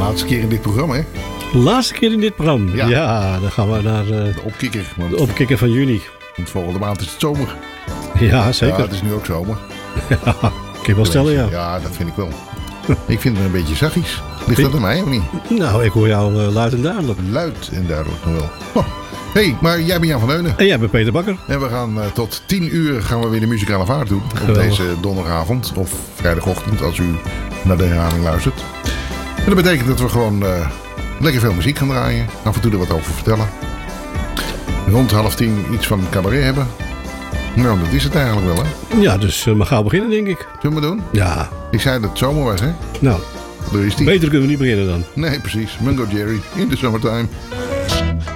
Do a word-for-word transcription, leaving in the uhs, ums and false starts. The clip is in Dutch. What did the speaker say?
Laatste keer in dit programma, hè? Laatste keer in dit programma. Ja, ja dan gaan we naar uh, de opkikker. Want, de opkikker van juni. Want volgende maand is het zomer. Ja, zeker. Ja, het is nu ook zomer. Ja, kan je wel stellen, ja. Ja, dat vind ik wel. Ik vind het een beetje zachtjes. Ligt dat aan mij of niet? Nou, ik hoor jou uh, luid en duidelijk. Luid en duidelijk nog wel. Oh. Hé, hey, maar jij bent Jan van Heunen. En jij bent Peter Bakker. En we gaan uh, tot tien uur gaan we weer de muzikale vaart doen. Op Geweldig. deze donderdagavond of vrijdagochtend als u naar de herhaling luistert. En dat betekent dat we gewoon uh, lekker veel muziek gaan draaien. Af en toe er wat over vertellen. Rond half tien iets van cabaret hebben. Nou, dat is het eigenlijk wel, hè? Ja, dus uh, maar gauw beginnen, denk ik. Zullen we doen? Ja. Ik zei dat het zomer was, hè? Nou, Daar is die. beter kunnen we niet beginnen dan. Nee, precies. Mungo Jerry in the summertime.